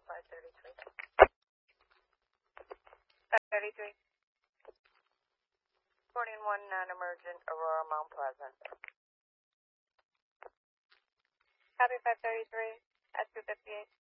533. 533. Reporting 1 non-emergent, Aurora Mount Pleasant. Copy 533 at 258.